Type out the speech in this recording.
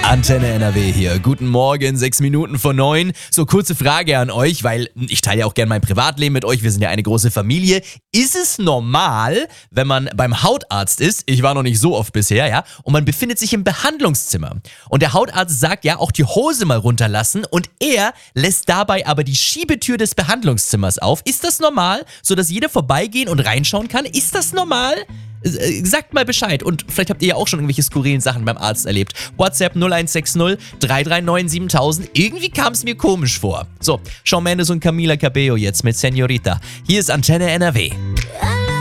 Antenne NRW hier. Guten Morgen, 6 Minuten vor 9. So, kurze Frage an euch, weil ich teile ja auch gerne mein Privatleben mit euch. Wir sind ja eine große Familie. Ist es normal, wenn man beim Hautarzt ist, ich war noch nicht so oft bisher, ja, und man befindet sich im Behandlungszimmer und der Hautarzt sagt, ja, auch die Hose mal runterlassen und er lässt dabei aber die Schiebetür des Behandlungszimmers auf. Ist das normal, sodass jeder vorbeigehen und reinschauen kann? Ist das normal? Sagt mal Bescheid und vielleicht habt ihr ja auch schon irgendwelche skurrilen Sachen beim Arzt erlebt. WhatsApp 0160 339 7000. Irgendwie kam es mir komisch vor. So, Shawn Mendes und Camila Cabello jetzt mit Señorita. Hier ist Antenne NRW.